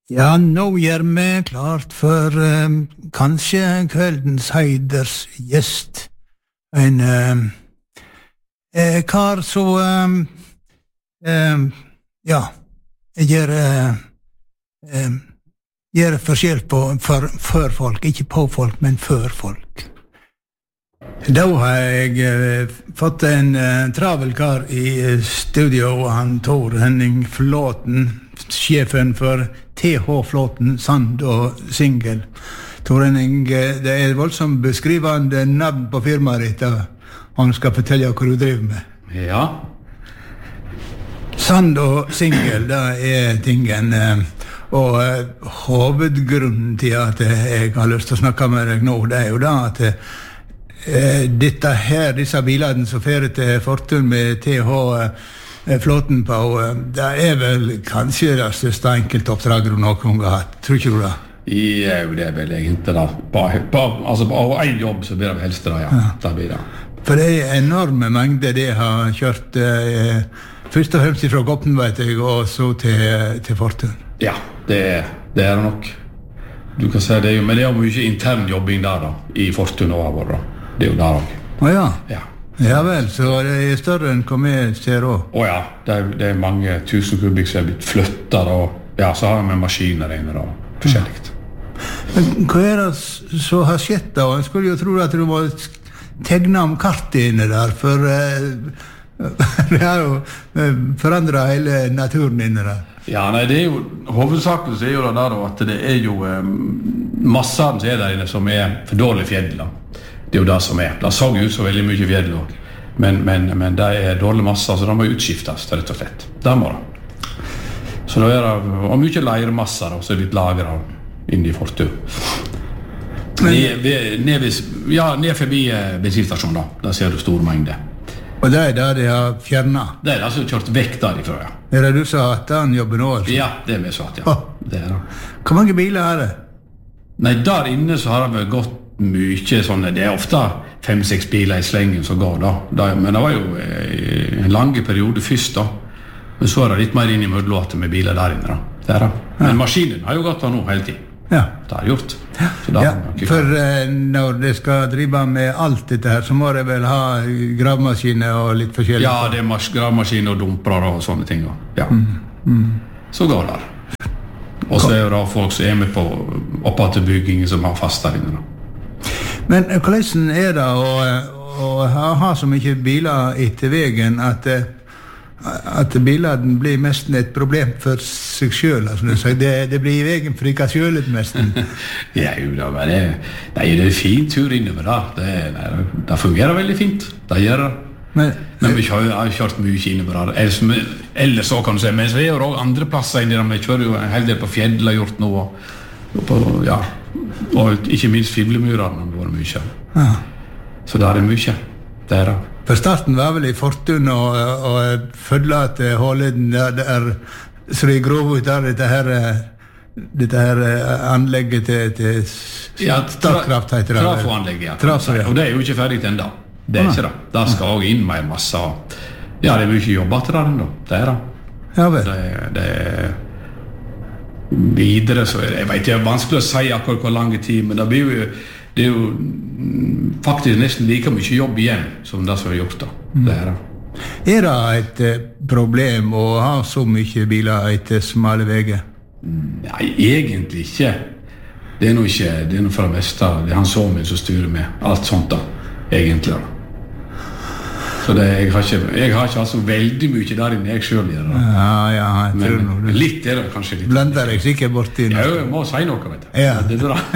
Ja, nå gjør vi klart for kanskje kveldens heiders gjest. En kar som ja, gjør forskjell for folk, ikke på folk, men for folk. Da har jeg fått en travel kar i studio, han Tor Henning Flåten, sjefen for TH Flåten, Sand og Singel. Tor Henning, det voldsomt beskrivende navn på firmaet ditt, han skal fortelle hva du driver med. Ja. Sand og Singel, det tingen, og hovedgrunnen til at jeg har lyst til å snakke med deg nå, det jo da at disse bilene som fører til Fortun med TH Flåten på, det vel kanskje det største enkeltoppdraget du noen gang har hatt, tror ikke du det? Ja, det vel egentlig da. Altså på en jobb så blir det helst det, ja. Det blir det. For det enorme mengder det har kjørt først og fremst fra Gopten, vet jeg, og så til Fortun. Ja, det det nok. Du kan si det jo, men det jo mye intern jobbing der da, i Fortun og vår da. Det jo der også. Åja. Ja. Ja vel, så det større enn hva vi ser også. Åja, det mange tusen kubikk som blitt flyttet, og ja, så har vi maskiner inne og forskjellig. Men hva det som har skjedd da? Jeg skulle jo tro at du må tegne om kartet inne der, for det har jo forandret hele naturen inne der. Ja, nei, det jo hovedsakelig så jo det der at det jo massene som der inne som for dårlig fjell da. Det jo det som det så ut så veldig mye fjell også. Men det dårlig masser, så de må utskiftes rett og slett. Det må det. Så da det og mye leirmasser så litt lagret inne i Fortun. Ned forbi bensinstasjonen da. Der ser du stor mengde. Og det der de har fjernet? Det altså kjørt vekk derifra, ja. Det du sa at den jobben nå, altså? Ja, det vi sa, ja. Det det. Hvor mange biler det? Nei, der inne så har det gått mye sånne, det ofte 5-6 biler i slengen som går da. Men det var jo en lange periode først da. Men så det litt mer inn i mødlåter med biler der inne da. Det. Men maskinen har jo gått da nå hele tiden. Ja. Det har gjort. Ja, for når det skal drive med alt dette her, så må det vel ha gravmaskiner og litt forskjellig? Ja, det gravmaskiner og dumper og sånne ting. Ja. Så går det. Og så det da folk som med på oppe til byggingen som har fast der inne da. Men hvordan det å ha så mye biler etter veien at bilene blir nesten et problem for seg selv, altså, det blir i veien for ikke selv nesten. Ja, jo da, men det en fin tur innover da. Det fungerer veldig fint, det gjør det. Men vi har kjørt mye innover da. Ellers så kan du si, men så jo også andre plasser inni der, vi kjører jo en hel del på fjell har gjort noe, ja, og ikke minst Fiblemyrene har vært mye. Ja. Så det mye, det det. For starten var vel i Fortun og følge til Håleden der, så de grov ut der dette her anlegget til Statkraft heter det. Trafoanlegget, ja. Og det jo ikke ferdig enda. Det ikke det. Der skal også inn mer masse. Ja, det mye jobb til det enda. Det det. Ja vel. Det videre, så jeg vet det vanskelig å si akkurat hvor lang tid, men det jo faktisk nesten like mye jobb igjen som det som har gjort da. Det det et problem å ha så mye biler etter smale veier? Nei, egentlig ikke. Det noe ikke, det noe for det meste. Det han så meg som styrer med alt sånt da, egentlig da. Så jeg har ikke altså veldig mye der inne jeg selv gjør da. Ja, men litt det kanskje litt. Blander jeg sikkert bort inn. Ja, jeg må si noe, vet du. Ja. Det bra.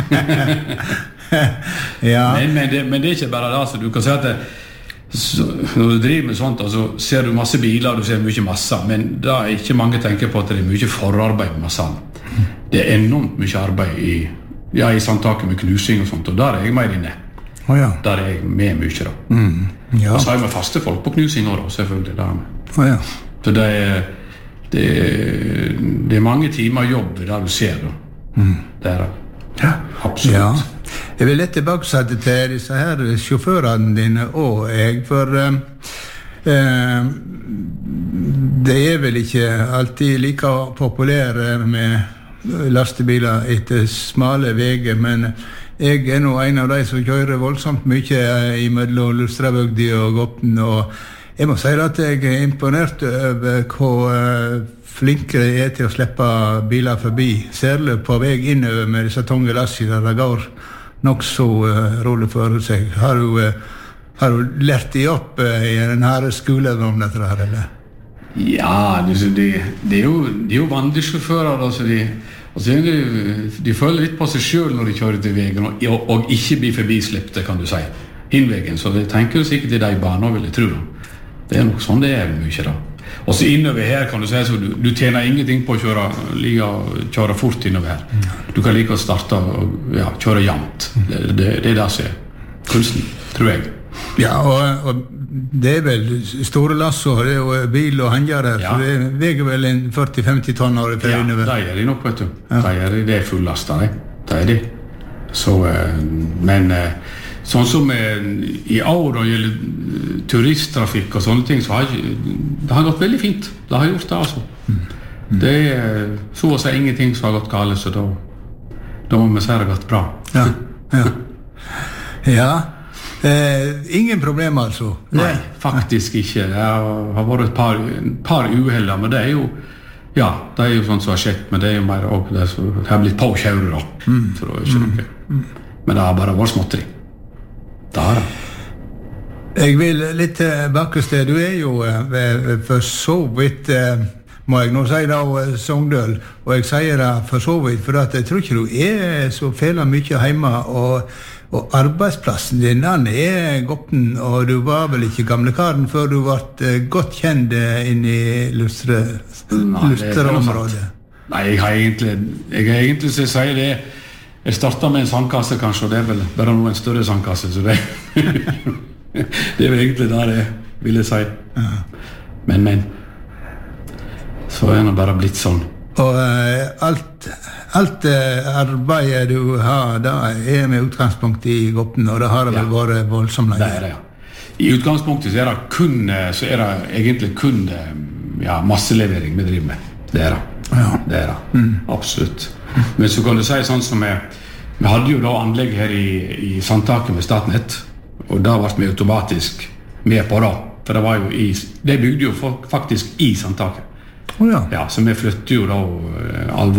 Ja. Men det ikke bare det, så du kan si at når du driver med sånt, så ser du masse biler, du ser mye masse, men da ikke mange tenker på at det mye forarbeid med massen. Det enormt mye arbeid i samtaket med knusing og sånt, og der jeg mer inne. Ja. Der jeg med mye da. Ja. Og så har vi faste folk på knusing også, selvfølgelig. Ja. Så det mange timer jobb der du ser da. Det det. Ja. Absolutt. Ja. Jeg vil litt tilbake til disse her sjåførene dine og for det vel ikke alltid like populære med lastebiler etter smale veger, men jeg nå en av de som kjører voldsomt mye i mellom Lustrabygdi og Gopten, og jeg må si at jeg imponert over hvor flinke de til å slippe biler forbi, særlig på vei innover med disse tunge lasser der det går nok så rolig for seg. Har du lært de opp i denne skolen om dette her, eller? Ja, det er jo vandresjåfører, altså de føler litt på seg selv når de kjører til veien, og ikke blir forbislippte, kan du si, innvegen, så de tenker jo sikkert i de baner, vil jeg tro. Det er nok sånn det er mye da. Og så innover her kan du si, så du tjener ingenting på å kjøre fort innover her. Du kan like å starte og kjøre jevnt. Det er det som er kunsten, tror jeg. Ja, og det er vel store lasser, det er jo bil og hengere, så det veger vel 40-50 tonn år for innover. Ja, det er de nok, vet du. Det er fullastet, det er de. Så, men sånn som i år når det gjelder turisttrafikk og sånne ting, så det har gått veldig fint. Det har gjort det, altså. Det er så å si ingenting som har gått galt, så da må vi si det har gått bra. Ja. Ingen problem, altså? Nei, faktisk ikke. Det har vært et par uheller, men det er jo det er jo sånt som har skjedd, men det er jo mer også det som har blitt påkjøret da. Så det er ikke noe. Men det har bare vært småtteri. Det har det. Jeg vil litt tilbake til, du er jo for så vidt, må jeg nå si da, Sogndøl, og jeg sier det for så vidt, for at jeg tror ikke du er så fæla mye hjemme, og arbeidsplassen din, den er Gopten, og du var vel ikke gamlekaren før du ble godt kjent inn i Lustreområdet? Nei, jeg har egentlig så jeg sier det, jeg startet med en sandkasse kanskje, og det er vel bare noe en større sandkasse, så det det er vel egentlig der jeg ville si. Men så er det bare blitt sånn. Og alt arbeidet du har, da er med utgangspunkt i Gopten, og det har vel vært voldsomt lenge. Det er det, I utgangspunktet så er det egentlig kun masselevering vi driver med. Det er det. Absolutt. Men så kan du si sånn som vi hadde jo da anlegg her i Sandtaket med Statnett, og da ble vi automatisk med på det, for det var jo det bygde jo faktisk i Sandtaket. Ja, så vi flytter jo da